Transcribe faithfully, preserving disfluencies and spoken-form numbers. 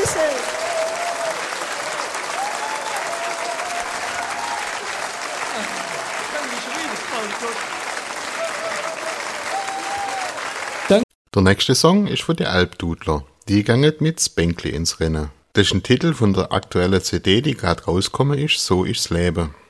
Grüße. Der nächste Song ist von den Alpdudler. Die gehen mit Spengli ins Rennen. Das ist ein Titel von der aktuellen C D, die gerade rausgekommen ist, So ist's Leben.